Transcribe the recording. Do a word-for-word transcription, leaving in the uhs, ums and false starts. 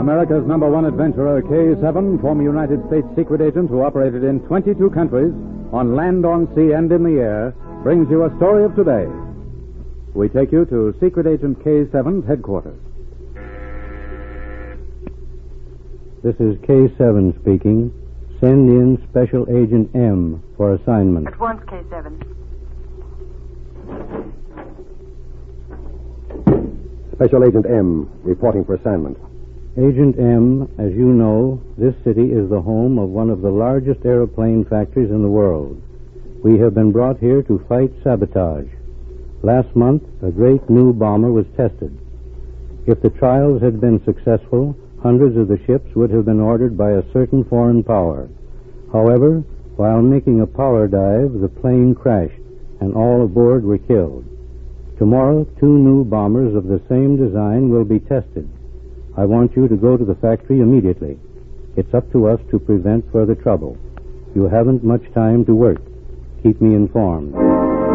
America's number one adventurer, K seven, former United States secret agent who operated in twenty-two countries, on land, on sea, and in the air, brings you a story of today. We take you to Secret Agent K seven's headquarters. This is K seven speaking. Send in Special Agent M for assignment. At once, K seven. Special Agent M, reporting for assignment. Agent M, as you know, this city is the home of one of the largest aeroplane factories in the world. We have been brought here to fight sabotage. Last month, a great new bomber was tested. If the trials had been successful, hundreds of the ships would have been ordered by a certain foreign power. However, while making a power dive, the plane crashed, and all aboard were killed. Tomorrow, two new bombers of the same design will be tested. I want you to go to the factory immediately. It's up to us to prevent further trouble. You haven't much time to work. Keep me informed.